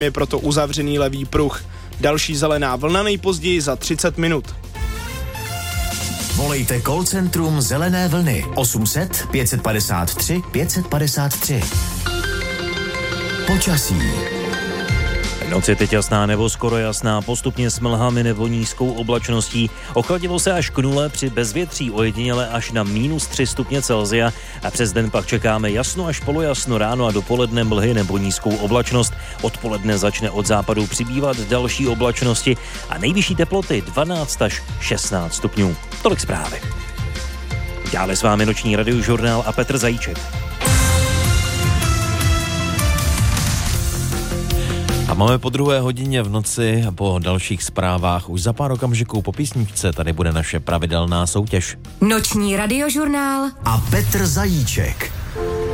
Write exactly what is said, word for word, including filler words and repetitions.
je proto uzavřený levý pruh. Další zelená vlna nejpozději za třicet minut. Volejte call centrum Zelené vlny osm set pět padesát tři pět padesát tři. Počasí. Noc je teď jasná nebo skoro jasná, postupně s mlhami nebo nízkou oblačností. Ochladilo se až k nule, při bezvětří ojediněle až na minus tři stupně Celsia a přes den pak čekáme jasno až polojasno, ráno a dopoledne mlhy nebo nízkou oblačnost. Odpoledne začne od západu přibývat další oblačnosti a nejvyšší teploty dvanáct až šestnáct stupňů. Tolik zprávy. Dále s vámi noční radiožurnál a Petr Zajíček. A máme po druhé hodině v noci a po dalších zprávách. Už za pár okamžiků po písničce tady bude naše pravidelná soutěž. Noční radiožurnál a Petr Zajíček.